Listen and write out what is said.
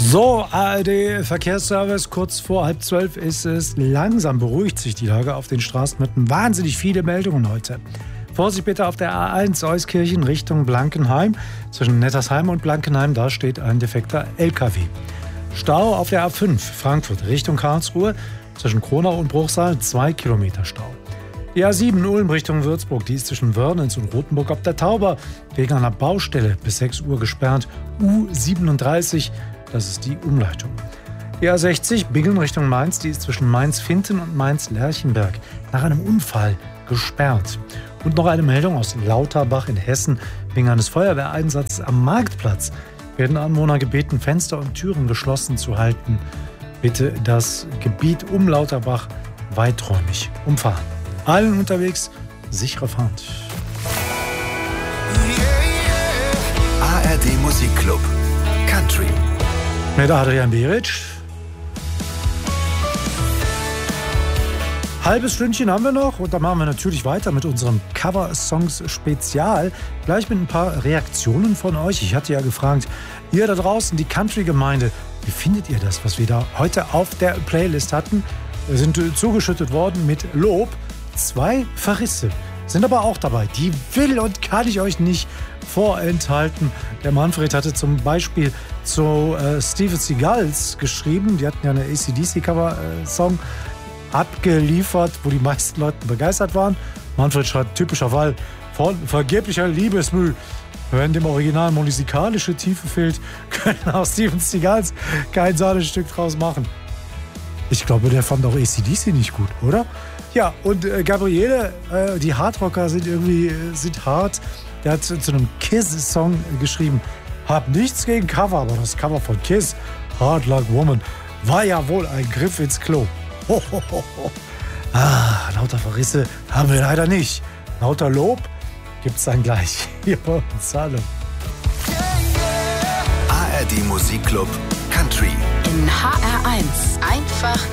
So, ARD Verkehrsservice, kurz vor 11:30 ist es. Langsam beruhigt sich die Lage auf den Straßen mit wahnsinnig viele Meldungen heute. Vorsicht bitte auf der A1 Euskirchen Richtung Blankenheim. Zwischen Nettersheim und Blankenheim, da steht ein defekter LKW. Stau auf der A5 Frankfurt Richtung Karlsruhe. Zwischen Kronau und Bruchsal 2 Kilometer Stau. Die A7 Ulm Richtung Würzburg, die ist zwischen Wörnitz und Rothenburg ob der Tauber wegen einer Baustelle bis 6 Uhr gesperrt. U37, das ist die Umleitung. Die A60 Bingen Richtung Mainz, die ist zwischen Mainz-Finten und Mainz-Lerchenberg nach einem Unfall gesperrt. Und noch eine Meldung aus Lauterbach in Hessen. Wegen eines Feuerwehreinsatzes am Marktplatz werden Anwohner gebeten, Fenster und Türen geschlossen zu halten. Bitte das Gebiet um Lauterbach weiträumig umfahren. Allen unterwegs sichere Fahrt. ARD Musikclub Country Mit Adrian Beric. Halbes Stündchen haben wir noch und dann machen wir natürlich weiter mit unserem Cover-Songs-Spezial. Gleich mit ein paar Reaktionen von euch. Ich hatte ja gefragt, ihr da draußen, die Country-Gemeinde, wie findet ihr das, was wir da heute auf der Playlist hatten? Wir sind zugeschüttet worden mit Lob. 2 Verrisse sind aber auch dabei. Die will und kann ich euch nicht vorenthalten. Der Manfred hatte zum Beispiel zu Steven Seagals geschrieben. Die hatten ja eine AC/DC-Cover-Song abgeliefert, wo die meisten Leute begeistert waren. Manfred schreibt, typischer Fall von vergeblicher Liebesmüh. Wenn dem Original musikalische Tiefe fehlt, können auch Steven Seagals kein Sahnestück draus machen. Ich glaube, der fand auch AC/DC nicht gut, oder? Ja, und Gabriele, die Hardrocker sind hart. Der hat zu einem Kiss-Song geschrieben, hab nichts gegen Cover, aber das Cover von Kiss, Hard Like Woman, war ja wohl ein Griff ins Klo. Ho, ho, ho, ho. Lauter Verrisse haben wir leider nicht. Lauter Lob gibt's dann gleich hier bei uns. Hallo. ARD Musikclub Country in HR1 einfach